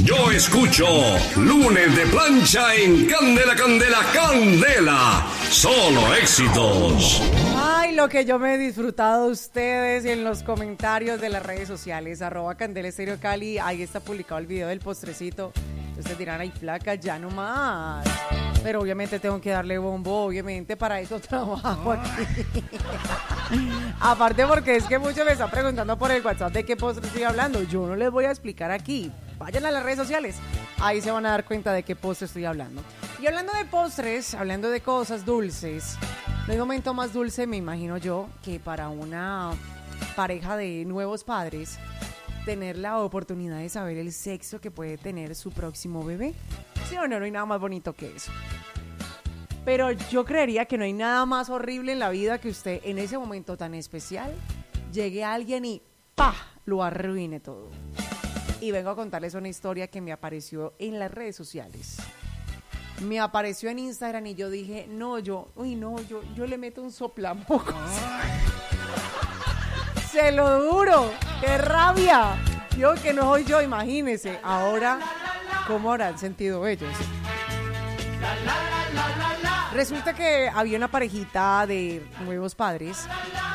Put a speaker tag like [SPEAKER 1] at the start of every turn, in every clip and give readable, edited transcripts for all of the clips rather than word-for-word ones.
[SPEAKER 1] Yo escucho Lunes de Plancha en Candela, Candela, Candela. Solo éxitos.
[SPEAKER 2] Ay, lo que yo me he disfrutado de ustedes y en los comentarios de las redes sociales, @Candela Estéreo Cali, ahí está publicado el video del postrecito. Ustedes dirán, ay, flaca, ya no más. Pero obviamente tengo que darle bombo, obviamente, para eso trabajo aquí. Aparte porque es que muchos me están preguntando por el WhatsApp de qué postre estoy hablando. Yo no les voy a explicar aquí. Vayan a las redes sociales, ahí se van a dar cuenta de qué postre estoy hablando. Y hablando de postres, hablando de cosas dulces, no hay momento más dulce, me imagino yo, que para una pareja de nuevos padres tener la oportunidad de saber el sexo que puede tener su próximo bebé. Sí o no, no hay nada más bonito que eso. Pero yo creería que no hay nada más horrible en la vida que usted en ese momento tan especial llegue a alguien y ¡pah!, lo arruine todo. Y vengo a contarles una historia que me apareció en las redes sociales. Me apareció en Instagram y yo dije, yo le meto un soplamocos. Se lo juro, qué rabia. Yo que no soy yo, imagínense. Ahora, ¿cómo habrán sentido ellos? Resulta que había una parejita de nuevos padres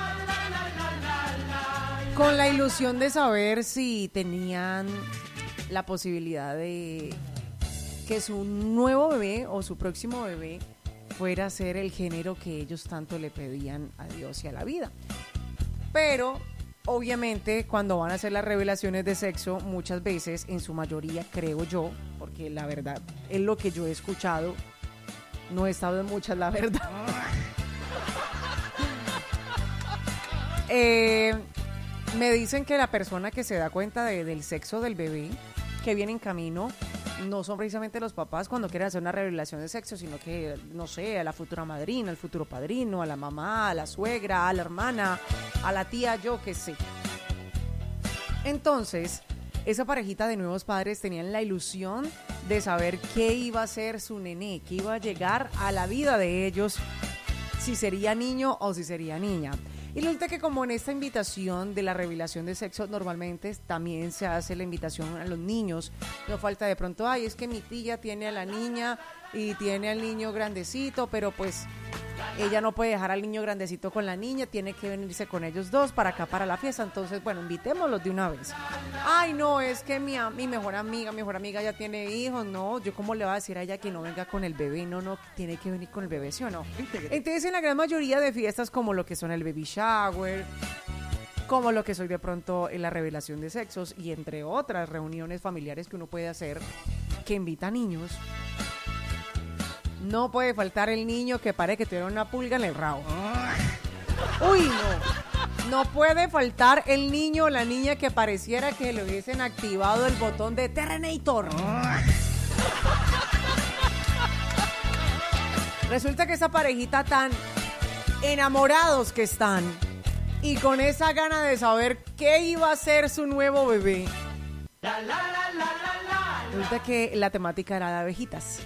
[SPEAKER 2] con la ilusión de saber si tenían la posibilidad de que su nuevo bebé o su próximo bebé fuera a ser el género que ellos tanto le pedían a Dios y a la vida. Pero, obviamente, cuando van a hacer las revelaciones de sexo, muchas veces, en su mayoría, creo yo, porque la verdad es lo que yo he escuchado, no he estado en muchas, la verdad. Me dicen que la persona que se da cuenta del sexo del bebé que viene en camino no son precisamente los papás cuando quieren hacer una revelación de sexo, sino que, no sé, a la futura madrina, al futuro padrino, a la mamá, a la suegra, a la hermana, a la tía, yo qué sé. Entonces, esa parejita de nuevos padres tenían la ilusión de saber qué iba a ser su nené, qué iba a llegar a la vida de ellos, si sería niño o si sería niña. Y resulta que como en esta invitación de la revelación de sexo normalmente también se hace la invitación a los niños, no falta de pronto, ay, es que mi tía tiene a la niña y tiene al niño grandecito, pero pues ella no puede dejar al niño grandecito con la niña, tiene que venirse con ellos dos para acá para la fiesta, entonces bueno, invitémoslos de una vez. Ay, no, es que mi mejor amiga ya tiene hijos, no, yo cómo le voy a decir a ella que no venga con el bebé, no, tiene que venir con el bebé, ¿sí o no? Entonces en la gran mayoría de fiestas como lo que son el baby shower, como lo que soy de pronto en la revelación de sexos y entre otras reuniones familiares que uno puede hacer que invita niños, no puede faltar el niño que parece que tuviera una pulga en el rabo. Uy, no. No puede faltar el niño o la niña que pareciera que le hubiesen activado el botón de Terrenator. Resulta que esa parejita tan enamorados que están y con esa gana de saber qué iba a ser su nuevo bebé. Resulta que la temática era de abejitas.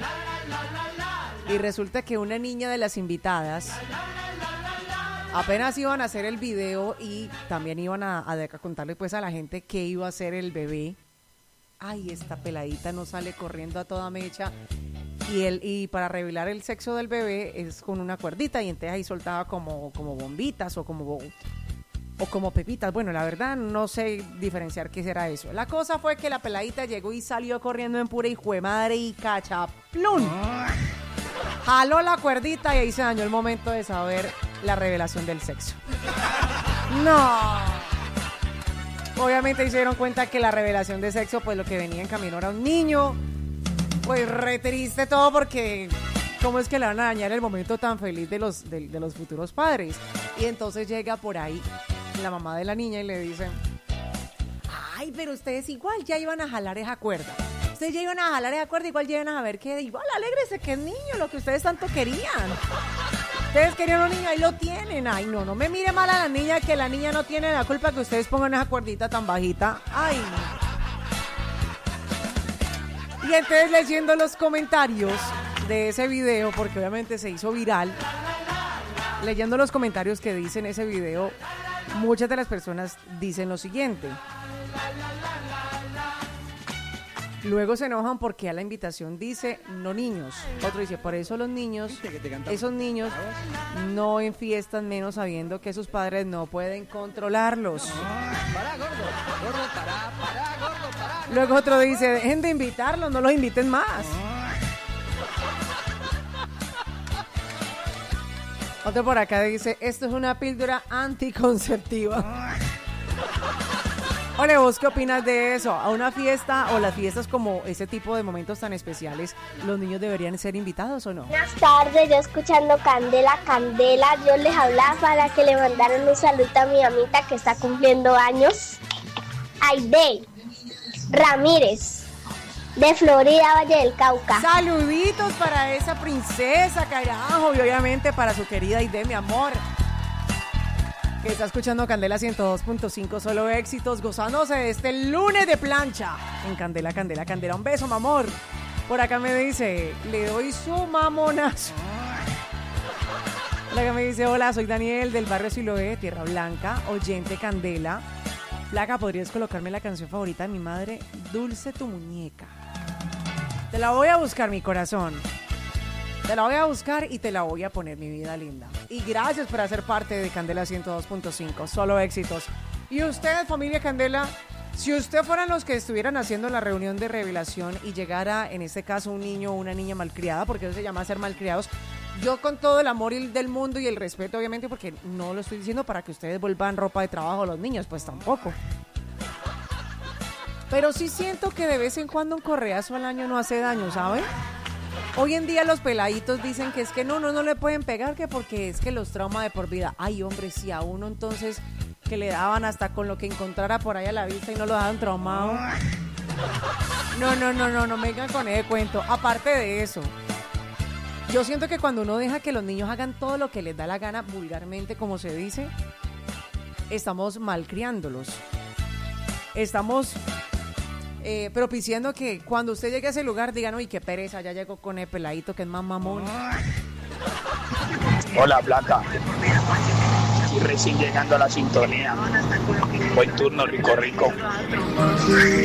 [SPEAKER 2] Y resulta que una niña de las invitadas apenas iban a hacer el video y también iban a contarle pues a la gente qué iba a ser el bebé. Ay, esta peladita no sale corriendo a toda mecha. Y para revelar el sexo del bebé es con una cuerdita y entonces ahí soltaba como bombitas o como pepitas. Bueno, la verdad no sé diferenciar qué será eso. La cosa fue que la peladita llegó y salió corriendo en pura hijuemadre y cachaplún. Jaló la cuerdita y ahí se dañó el momento de saber la revelación del sexo. No. Obviamente se dieron cuenta que la revelación de sexo, pues lo que venía en camino era un niño. Pues re triste todo porque ¿cómo es que le van a dañar el momento tan feliz de los futuros padres? Y entonces llega por ahí la mamá de la niña y le dice, ay, pero ustedes igual ya iban a jalar esa cuerda. Ustedes ya iban a jalar esa cuerda, igual ya iban a ver que igual alégrese que es niño, lo que ustedes tanto querían. Ustedes querían un niño, ahí lo tienen. Ay, no me mire mal a la niña, que la niña no tiene la culpa que ustedes pongan esa cuerdita tan bajita. Ay, no. Y entonces leyendo los comentarios de ese video, porque obviamente se hizo viral, leyendo los comentarios que dicen ese video, muchas de las personas dicen lo siguiente. Luego se enojan porque a la invitación dice no niños. Otro dice, por eso los niños, esos niños no enfiestan menos sabiendo que sus padres no pueden controlarlos. Luego otro dice, dejen de invitarlos, no los inviten más. Otro por acá dice, esto es una píldora anticonceptiva. Ole, ¿vos qué opinas de eso? ¿A una fiesta o las fiestas como ese tipo de momentos tan especiales, los niños deberían ser invitados o no?
[SPEAKER 3] Buenas tardes, yo escuchando Candela, yo les hablaba para que le mandaran un saludo a mi mamita que está cumpliendo años. Aide Ramírez, de Florida, Valle del Cauca.
[SPEAKER 2] Saluditos para esa princesa, carajo, y obviamente para su querida Aide, mi amor, que está escuchando Candela 102.5, solo éxitos, gozándose de este lunes de plancha en Candela, Candela, Candela. Un beso, mi amor. Por acá me dice, le doy su mamonazo. Por acá me dice, hola, soy Daniel del barrio Siloé, Tierra Blanca, oyente Candela. Flaca, ¿podrías colocarme la canción favorita de mi madre? Dulce tu muñeca. Te la voy a buscar, mi corazón. Te la voy a buscar y te la voy a poner, mi vida linda. Y gracias por hacer parte de Candela 102.5, solo éxitos. Y ustedes, familia Candela, si ustedes fueran los que estuvieran haciendo la reunión de revelación y llegara, en este caso, un niño o una niña malcriada, porque eso se llama ser malcriados, yo con todo el amor del mundo y el respeto, obviamente, porque no lo estoy diciendo para que ustedes vuelvan ropa de trabajo a los niños, pues tampoco. Pero sí siento que de vez en cuando un correazo al año no hace daño, ¿saben? Hoy en día los peladitos dicen que es que no le pueden pegar, que porque es que los trauma de por vida. Ay, hombre, si a uno entonces que le daban hasta con lo que encontrara por ahí a la vista y no lo daban traumado. No me vengan con ese cuento. Aparte de eso, yo siento que cuando uno deja que los niños hagan todo lo que les da la gana, vulgarmente como se dice, estamos malcriándolos. Estamos propiciando que cuando usted llegue a ese lugar digan, uy, qué pereza, ya llegó con el peladito que es más mamón.
[SPEAKER 4] Hola, Blanca. Y recién llegando a la sintonía. Buen turno, rico.